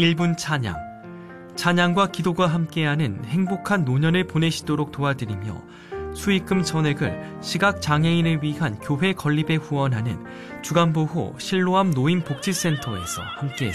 1분 찬양. 찬양과 기도가 함께하는 행복한 노년을 보내시도록 도와드리며 수익금 전액을 시각장애인을 위한 교회 건립에 후원하는 주간보호 실로암 노인복지센터에서 함께했습니다.